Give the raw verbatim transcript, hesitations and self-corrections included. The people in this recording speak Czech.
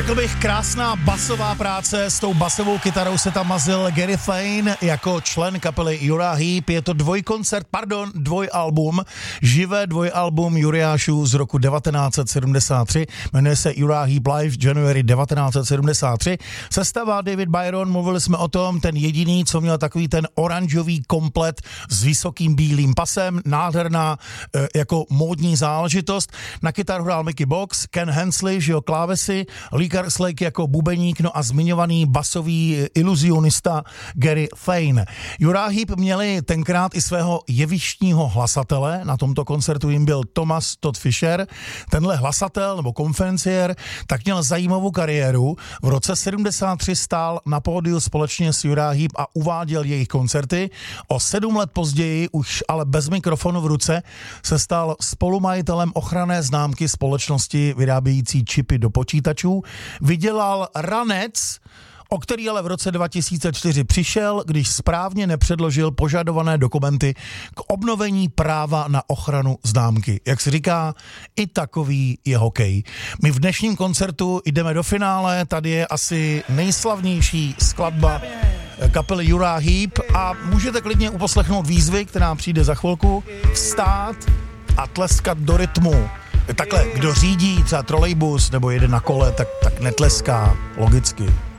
Řekl bych, krásná basová práce, s tou basovou kytarou se tam mazil Gary Thane jako člen kapely Uriah Heep. Je to dvojkoncert, pardon, dvojalbum, živé dvojalbum Uriášů z roku devatenáct set sedmdesát tři, jmenuje se Uriah Heep Live January devatenáct set sedmdesát tři. Sestava David Byron, mluvili jsme o tom, ten jediný, co měl takový ten oranžový komplet s vysokým bílým pasem, nádherná e, jako módní záležitost. Na kytaru hrál Mickey Box, Ken Hensley, že jo, klávesy, Lee Kerslake jako bubeník, no a zmiňovaný basový iluzionista Gary Thane. Uriah Heep měli tenkrát i svého jevištního hlasatele, na tomto koncertu jim byl Thomas Todd Fisher. Tenhle hlasatel nebo konferenciér tak měl zajímavou kariéru. V roce sedmdesát tři stál na pódiu společně s Uriah Heep a uváděl jejich koncerty. O sedm let později, už ale bez mikrofonu v ruce, se stal spolumajitelem ochranné známky společnosti vyrábějící čipy do počítačů. Vydělal ranec, o který ale v roce dva tisíce čtyři přišel, když správně nepředložil požadované dokumenty k obnovení práva na ochranu známky. Jak se říká, i takový je hokej. My v dnešním koncertu jdeme do finále, tady je asi nejslavnější skladba kapely Uriah Heep a můžete klidně uposlechnout výzvy, která přijde za chvilku, vstát a tleskat do rytmu. Takhle, kdo řídí třeba trolejbus nebo jede na kole, tak, tak netleská, logicky.